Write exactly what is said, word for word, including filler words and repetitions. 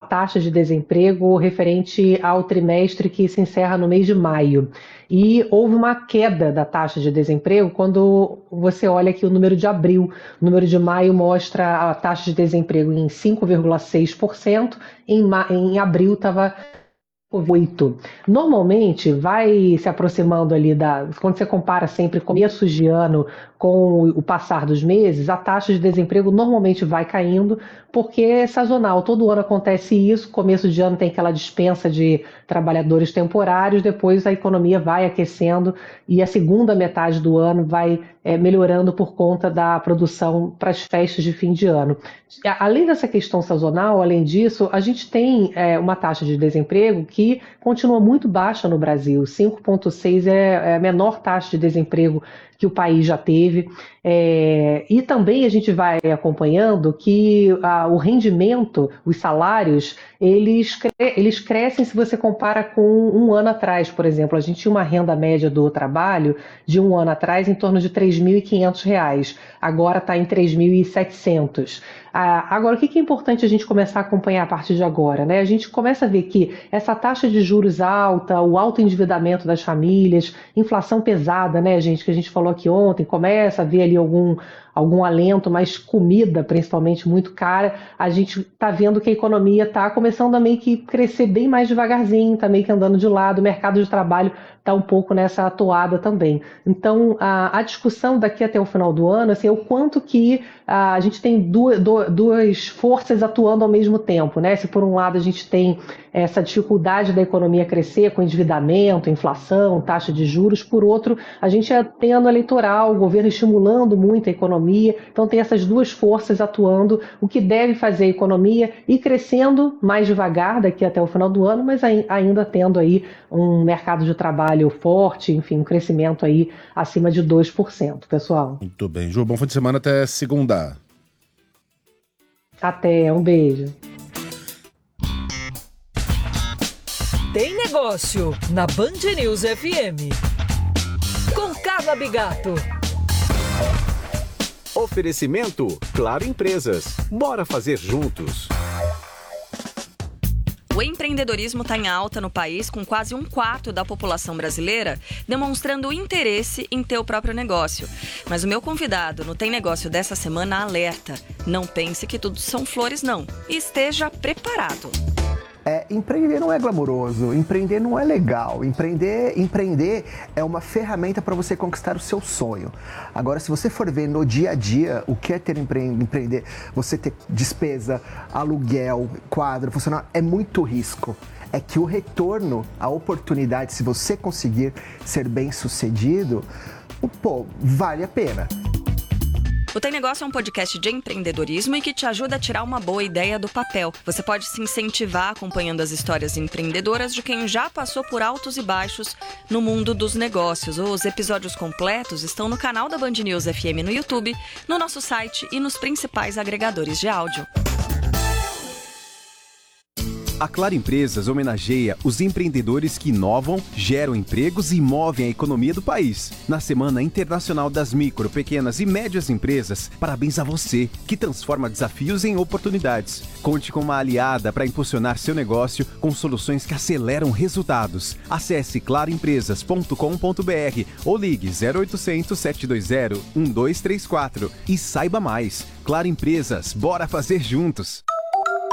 taxa de desemprego referente ao trimestre que se encerra no mês de maio. E houve uma queda da taxa de desemprego quando você olha aqui o número de abril. O número de maio mostra a taxa de desemprego em cinco vírgula seis por cento, em, ma- em abril estava oito. Normalmente vai se aproximando ali da. Quando você compara sempre começos de ano com o passar dos meses, a taxa de desemprego normalmente vai caindo, porque é sazonal. Todo ano acontece isso. Começo de ano tem aquela dispensa de trabalhadores temporários, depois a economia vai aquecendo e a segunda metade do ano vai é, melhorando por conta da produção para as festas de fim de ano. Além dessa questão sazonal, além disso, a gente tem é, uma taxa de desemprego que continua muito baixa no Brasil. cinco vírgula seis é a menor taxa de desemprego que o país já teve. É, e também a gente vai acompanhando que a, o rendimento, os salários, eles, cre- eles crescem se você compara com um ano atrás, por exemplo. A gente tinha uma renda média do trabalho de um ano atrás em torno de três mil e quinhentos reais. Agora está em três mil e setecentos. Ah, agora, o que é importante a gente começar a acompanhar a partir de agora, né? A gente começa a ver que essa taxa de juros alta, o alto endividamento das famílias, inflação pesada, né, gente, que a gente falou aqui ontem, começa a ver ali algum, algum alento, mas comida, principalmente, muito cara. A gente está vendo que a economia está começando a meio que crescer bem mais devagarzinho, está meio que andando de lado, o mercado de trabalho está um pouco nessa atoada também. Então, a, a discussão daqui até o final do ano assim, é o quanto que a, a gente tem duas, duas forças atuando ao mesmo tempo, né? Se por um lado a gente tem essa dificuldade da economia crescer com endividamento, inflação, taxa de juros, por outro, a gente tem ano eleitoral, o governo estimulando muito a economia, então tem essas duas forças atuando, o que deve fazer a economia ir crescendo mais devagar daqui até o final do ano, mas ainda tendo aí um mercado de trabalho forte, enfim, um crescimento aí acima de dois por cento, pessoal. Muito bem. Ju, bom fim de semana até segunda. Até, um beijo. Tem Negócio, na Band News F M. Com Carla Bigato. Oferecimento Claro Empresas. Bora fazer juntos. O empreendedorismo está em alta no país, com quase um quarto da população brasileira demonstrando interesse em ter o próprio negócio. Mas o meu convidado no Tem Negócio dessa semana alerta. Não pense que tudo são flores, não. E esteja preparado. É, empreender não é glamouroso, empreender não é legal, empreender, empreender é uma ferramenta para você conquistar o seu sonho. Agora, se você for ver no dia a dia o que é ter empre- empreender, você ter despesa, aluguel, quadro, funcionário, é muito risco. É que o retorno, a oportunidade, se você conseguir ser bem sucedido, pô, vale a pena. O Tem Negócio é um podcast de empreendedorismo e que te ajuda a tirar uma boa ideia do papel. Você pode se incentivar acompanhando as histórias empreendedoras de quem já passou por altos e baixos no mundo dos negócios. Os episódios completos estão no canal da Band News F M no YouTube, no nosso site e nos principais agregadores de áudio. A Claro Empresas homenageia os empreendedores que inovam, geram empregos e movem a economia do país. Na Semana Internacional das Micro, Pequenas e Médias Empresas, parabéns a você, que transforma desafios em oportunidades. Conte com uma aliada para impulsionar seu negócio com soluções que aceleram resultados. Acesse claro empresas ponto com ponto b r ou ligue zero oitocentos, sete dois zero, um dois três quatro e saiba mais. Claro Empresas, bora fazer juntos!